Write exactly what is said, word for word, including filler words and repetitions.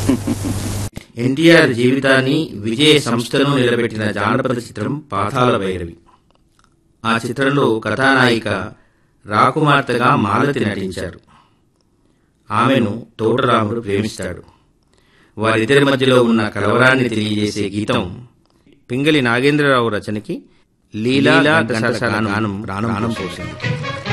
ఎన్టీఆర్ జీవితాన్ని విజయ సంస్థను నిలబెట్టిన జానపద చిత్రం పాతాళ భైరవి. ఆ చిత్రంలో కథానాయిక రాకుమార్తెగా మాలతి నటించారు. ఆమెను తోటరాముడు ప్రేమిస్తాడు. వారిద్దరి మధ్యలో ఉన్న కలవరాన్ని తెలియజేసే గీతం పింగళి నాగేంద్రరావు రచనకి లీలా ఘంటసాల గానం ప్రాణం పోసింది.